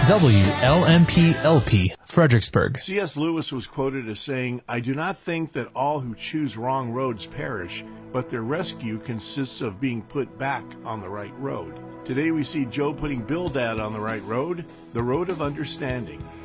WLMP-LP, Fredericksburg. C.S. Lewis was quoted as saying, "I do not think that all who choose wrong roads perish, but their rescue consists of being put back on the right road." Today we see Joe putting Bildad on the right road, the road of understanding.